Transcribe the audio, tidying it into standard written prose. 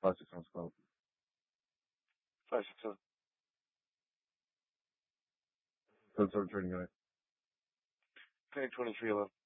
56112. 567. Code sword trading guy. Panic 2311.